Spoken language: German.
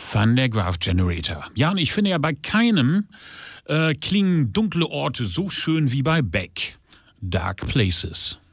Van der Graaf Generator. Ja, und ich finde ja bei keinem klingen dunkle Orte so schön wie bei Beck. Dark Places.